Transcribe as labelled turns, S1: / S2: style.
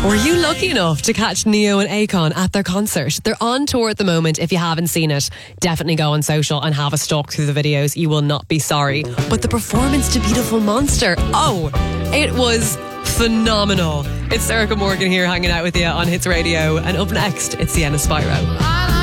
S1: Were you lucky enough to catch Neo and Akon at their concert? They're on tour at the moment. If you haven't seen it, definitely go on social and have a stalk through the videos. You will not be sorry. But the performance to Beautiful Monster, it was phenomenal. It's Erica Morgan here hanging out with you on Hits Radio. And up next, it's Sienna Spyro.